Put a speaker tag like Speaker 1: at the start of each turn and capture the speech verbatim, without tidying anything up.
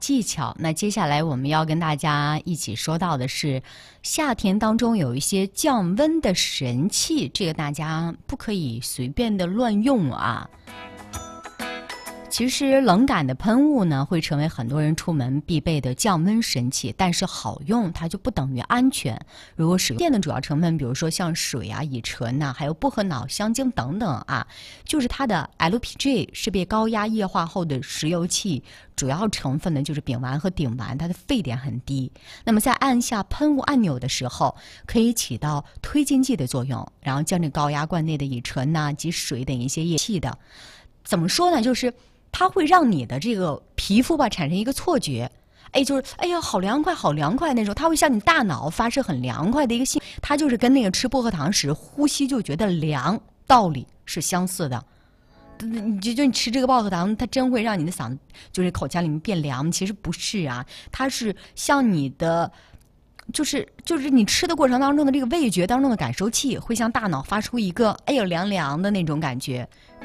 Speaker 1: 技巧。那接下来我们要跟大家一起说到的是，夏天当中有一些降温的神器，这个大家不可以随便的乱用啊。其实冷感的喷雾呢，会成为很多人出门必备的降温神器，但是好用它就不等于安全。如果使用电的主要成分，比如说像水啊、乙醇呐、啊，还有薄荷脑、香精等等啊，就是它的 L P G 是被高压液化后的石油气，主要成分呢就是丙烷和丙烷，它的沸点很低。那么在按下喷雾按钮的时候，可以起到推进剂的作用，然后将这高压罐内的乙醇呐、啊、及水等一些液气的，怎么说呢？就是它会让你的这个皮肤吧产生一个错觉，哎，就是哎呀好凉快好凉快那种，它会向你大脑发射很凉快的一个信，它就是跟那个吃薄荷糖时呼吸就觉得凉道理是相似的。你就就你吃这个薄荷糖，它真会让你的嗓子就是口腔里面变凉？其实不是啊，它是像你的。就是就是你吃的过程当中的这个味觉当中的感受器，会向大脑发出一个哎呦凉凉的那种感觉。